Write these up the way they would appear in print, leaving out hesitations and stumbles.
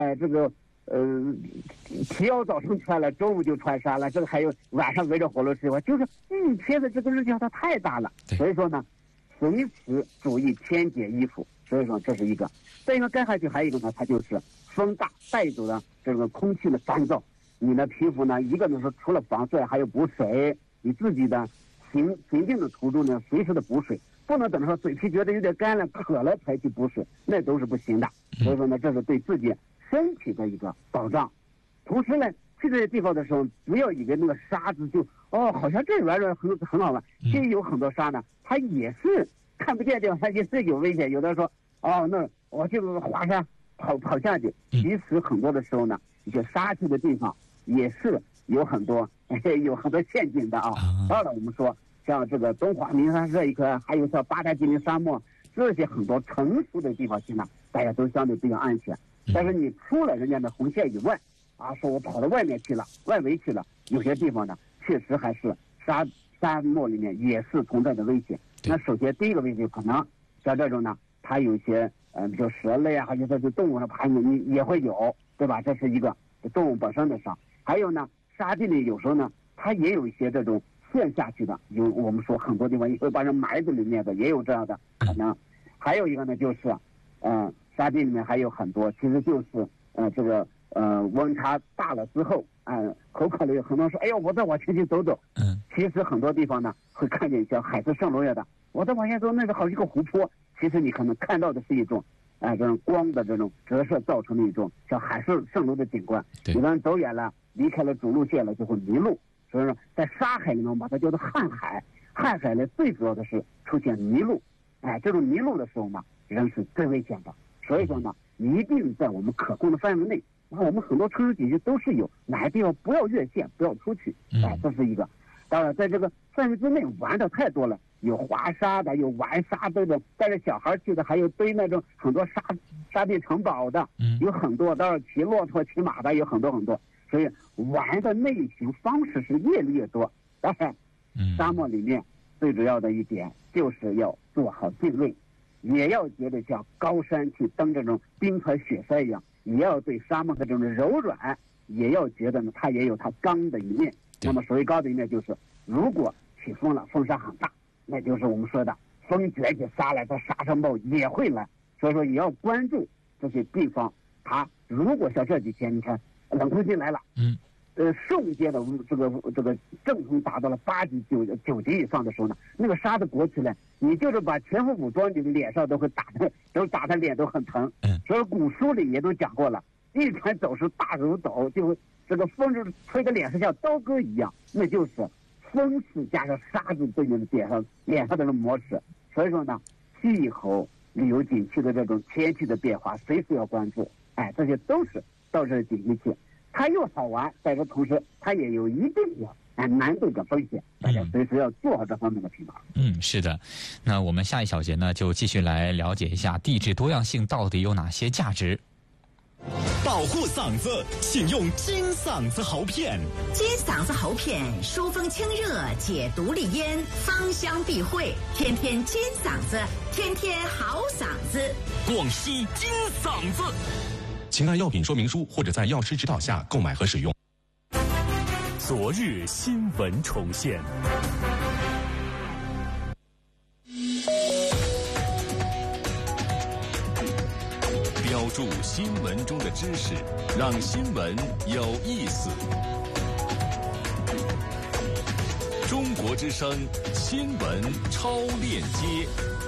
这个提要早晨穿了，中午就穿纱了，这个还有晚上围着火炉吃饭，就是现在这个日脚它太大了，所以说呢，随时注意添减衣服，所以说这是一个。再一个干下去还有一个呢，它就是风大带走了这个空气的干燥，你的皮肤呢，一个呢是除了防晒，还有补水，你自己的行进的途中呢，随时的补水，不能等说嘴皮觉得有点干了、渴了才去补水，那都是不行的。所以说呢，这是对自己身体的一个保障。同时呢，去这些地方的时候，不要以为那个沙子就好像这软软很好玩，其实有很多沙呢，它也是看不见的地方，它也是有危险。有的说那我就是滑沙跑下去，其实很多的时候呢，一些沙丘的地方也是有很多陷阱的啊。当然我们说像这个东华名山这一块，还有像八达吉林沙漠这些很多成熟的地方去呢，大家都相对比较安全。但是你出了人家的红线以外说我跑到外面去了，外围去了，有些地方呢确实还是沙漠里面也是存在的危险。那首先第一个危险可能像这种呢，它有一些比如蛇类还有这些动物的爬行也会有，对吧？这是一个动物本身的伤。还有呢，沙地里有时候呢，它也有一些这种陷下去的，有我们说很多地方也会把人埋在里面的，也有这样的可能。还有一个呢，就是沙地里面还有很多，其实就是这个温差大了之后口渴了，有很多人说，哎呦，我再往前去走走。其实很多地方呢会看见像海市蜃楼样的，我再往前走，那是好一个湖泊。其实你可能看到的是一种这种光的这种折射造成的一种像海市蜃楼的景观。有的人走远了，离开了主路线了，就会迷路。所以说，在沙海里面，我们把它叫做旱海。旱海呢，最主要的是出现迷路。这种迷路的时候呢，人是最危险的。所以说呢，一定在我们可控的范围内。我们很多城市景区都是有哪个地方不要越线，不要出去。这是一个。当然，在这个范围之内玩的太多了，有滑沙的，有玩沙这种带着小孩去的，还有堆那种很多沙地城堡的，有很多。当然，骑骆驼、骑马的有很多很多。所以玩的类型方式是越来越多。当然，沙漠里面最主要的一点就是要做好定位，也要觉得像高山去登这种冰川雪山一样，也要对沙漠的这种柔软，也要觉得呢它也有它刚的一面。那么所谓高的一面就是，如果起风了，风沙很大，那就是我们说的风卷起沙来，它沙尘暴也会来。所以说也要关注这些地方。它如果像这几天你看冷空气来了，瞬间的这个阵风达到了8级、9级以上的时候呢，那个沙子裹起来，你就是把全副武装，你的脸上都会打的脸都很疼。所以古书里也都讲过了，一船走是大如斗，就这个风就吹的脸上像刀割一样，那就是风势加上沙子对你的脸上的磨蚀。所以说呢，气候、旅游景区的这种天气的变化，随时要关注。这些都是到这景区去，它又好玩，在这同时它也有一定的难度跟风险，大家随时要做好这方面的平衡。 是的。那我们下一小节呢，就继续来了解一下地质多样性到底有哪些价值。 保护嗓子，请用金嗓子喉片。 金嗓子喉片疏风清热，解毒利咽，芳香避秽，天天金嗓子，天天好嗓子。 广西金嗓子。 请按药品说明书或者在药师指导下购买和使用。 昨日新闻重现。标注新闻中的知识，让新闻有意思。中国之声新闻超链接。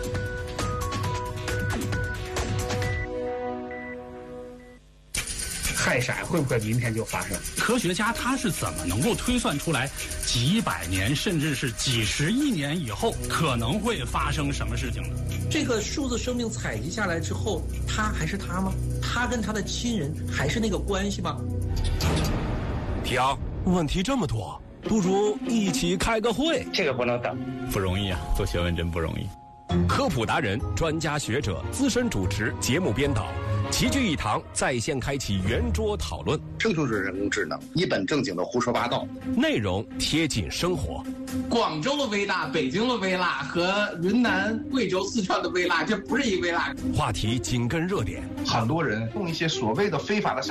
氦闪会不会明天就发生？科学家他是怎么能够推算出来几百年甚至是几十亿年以后可能会发生什么事情的？ 这个数字生命采集下来之后，他还是他吗？他跟他的亲人还是那个关系吗？ 停，问题这么多，不如一起开个会。 这个不能等， 不容易啊，做学问真不容易。 科普达人、专家学者、资深主持、节目编导齐聚一堂，在线开启圆桌讨论。 这就是人工智能，一本正经的胡说八道， 内容贴近生活。 广州的微辣、北京的微辣和云南、贵州、四川的微辣，这不是一微辣。 话题紧跟热点， 很多人用一些所谓的非法的